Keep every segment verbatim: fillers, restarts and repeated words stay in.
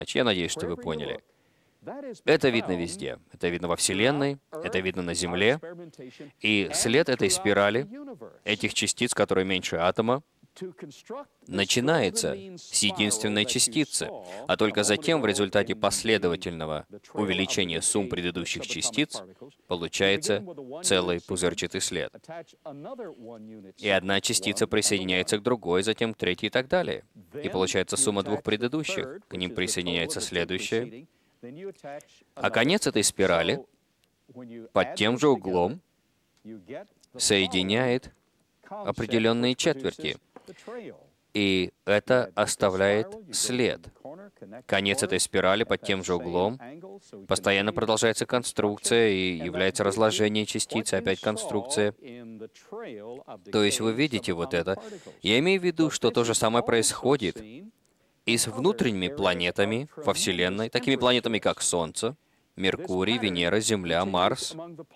Я надеюсь, что вы поняли. Это видно везде. Это видно во Вселенной, это видно на Земле. И след этой спирали, этих частиц, которые меньше атома, начинается с единственной частицы, а только затем в результате последовательного увеличения сумм предыдущих частиц получается целый пузырчатый след. И одна частица присоединяется к другой, затем к третьей и так далее. И получается сумма двух предыдущих, к ним присоединяется следующая. А конец этой спирали под тем же углом соединяет определенные четверти. И это оставляет след. Конец этой спирали под тем же углом. Постоянно продолжается конструкция, и является разложение частицы, опять конструкция. То есть вы видите вот это. Я имею в виду, что то же самое происходит и с внутренними планетами во Вселенной, такими планетами, как Солнце, Меркурий, Венера, Земля, Марс.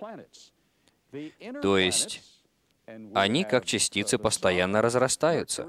То есть они, как частицы, постоянно разрастаются.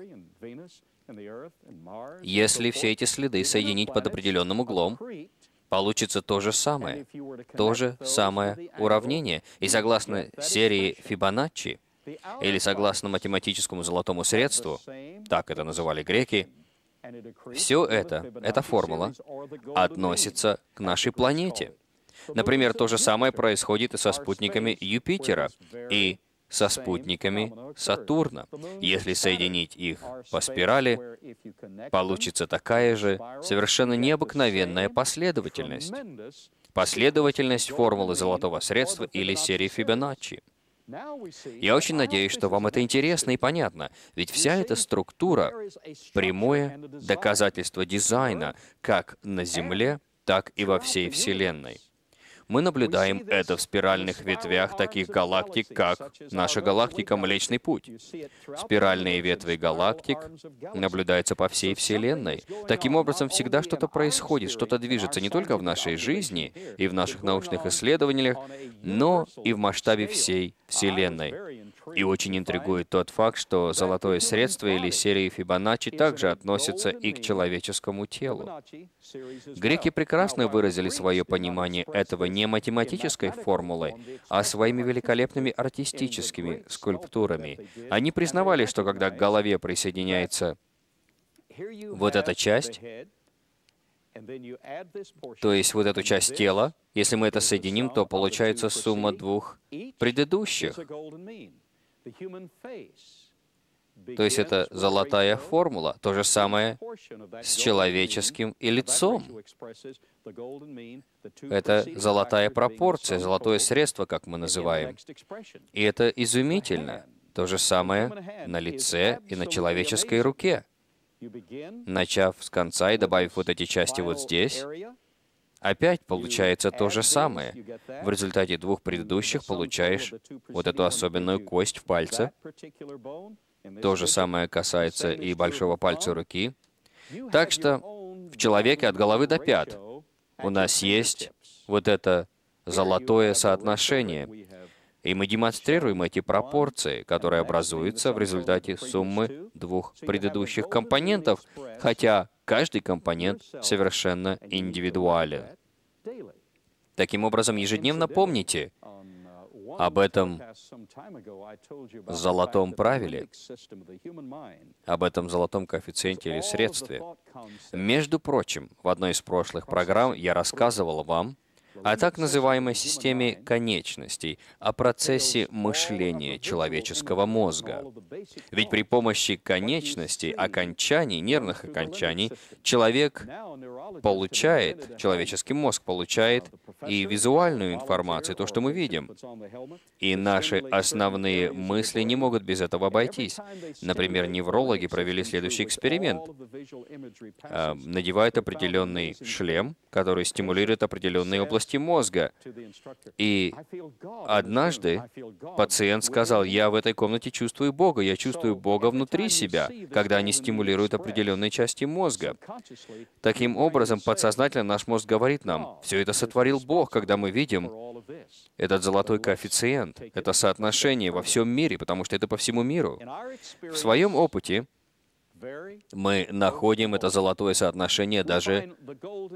Если все эти следы соединить под определенным углом, получится то же самое, то же самое уравнение. И согласно серии Фибоначчи, или согласно математическому золотому средству, так это называли греки, все это, эта формула, относится к нашей планете. Например, то же самое происходит и со спутниками Юпитера, и со спутниками Сатурна. Если соединить их по спирали, получится такая же совершенно необыкновенная последовательность. Последовательность формулы золотого средства или серии Фибоначчи. Я очень надеюсь, что вам это интересно и понятно, ведь вся эта структура — прямое доказательство дизайна как на Земле, так и во всей Вселенной. Мы наблюдаем это в спиральных ветвях таких галактик, как наша галактика Млечный Путь. Спиральные ветви галактик наблюдаются по всей Вселенной. Таким образом, всегда что-то происходит, что-то движется не только в нашей жизни и в наших научных исследованиях, но и в масштабе всей Вселенной. И очень интригует тот факт, что золотое средство или серия Фибоначчи также относятся и к человеческому телу. Греки прекрасно выразили свое понимание этого не математической формулой, а своими великолепными артистическими скульптурами. Они признавали, что когда к голове присоединяется вот эта часть, то есть вот эту часть тела, если мы это соединим, то получается сумма двух предыдущих. То есть это золотая формула. То же самое с человеческим и лицом. Это золотая пропорция, золотое средство, как мы называем. И это изумительно. То же самое на лице и на человеческой руке. Начав с конца и добавив вот эти части вот здесь, опять получается то же самое. В результате двух предыдущих получаешь вот эту особенную кость в пальце. То же самое касается и большого пальца руки. Так что в человеке от головы до пят у нас есть вот это золотое соотношение. И мы демонстрируем эти пропорции, которые образуются в результате суммы двух предыдущих компонентов, хотя каждый компонент совершенно индивидуален. Таким образом, ежедневно помните об этом золотом правиле, об этом золотом коэффициенте или средстве. Между прочим, в одной из прошлых программ я рассказывал вам о так называемой системе конечностей, о процессе мышления человеческого мозга. Ведь при помощи конечностей, окончаний, нервных окончаний, человек получает, человеческий мозг получает и визуальную информацию, то, что мы видим. И наши основные мысли не могут без этого обойтись. Например, неврологи провели следующий эксперимент. Надевают определенный шлем, который стимулирует определенные области мозга. И однажды пациент сказал: «Я в этой комнате чувствую Бога, я чувствую Бога внутри себя», когда они стимулируют определенные части мозга. Таким образом, подсознательно наш мозг говорит нам: все это сотворил Бог, когда мы видим этот золотой коэффициент, это соотношение во всем мире, потому что это по всему миру. В своем опыте Мы находим это золотое соотношение даже